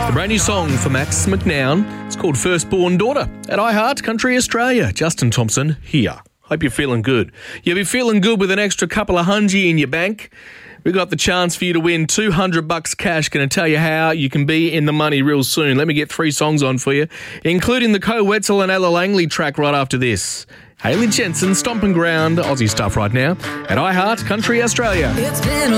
A brand new song for Max McNown. It's called Firstborn Daughter at iHeart Country Australia. Justin Thompson here. Hope you're feeling good. You'll be feeling good with an extra couple of $100 in your bank. We've got the chance for you to win $200 cash. Going to tell you how you can be in the money real soon. Let me get 3 songs on for you, including the Co Wetzel and Ella Langley track right after this. Hayley Jensen, Stomping Ground, Aussie stuff right now at iHeart Country Australia. It's been